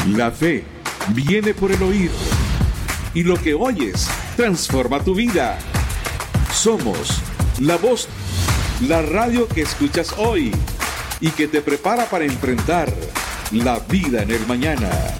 La fe viene por el oír, y lo que oyes transforma tu vida. Somos La Voz, la radio que escuchas hoy y que te prepara para enfrentar la vida en el mañana.